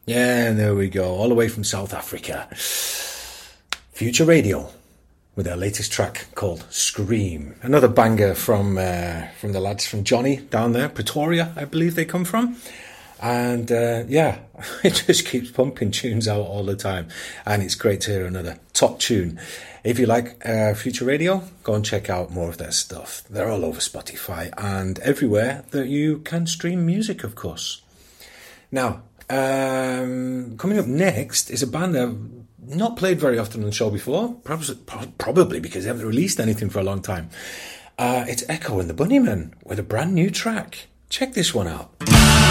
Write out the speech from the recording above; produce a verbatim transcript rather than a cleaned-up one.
Yeah, and there we go, all the way from South Africa. Future Radio with their latest track called Scream. Another banger from uh, from the lads from Johnny down there, Pretoria, I believe they come from. And uh, yeah, it just keeps pumping tunes out all the time. And it's great to hear another top tune. If you like uh, Future Radio, go and check out more of their stuff. They're all over Spotify and everywhere that you can stream music, of course. Now, um, coming up next is a band that I've not played very often on the show before, perhaps, probably because they haven't released anything for a long time. Uh, it's Echo and the Bunnymen with a brand new track. Check this one out.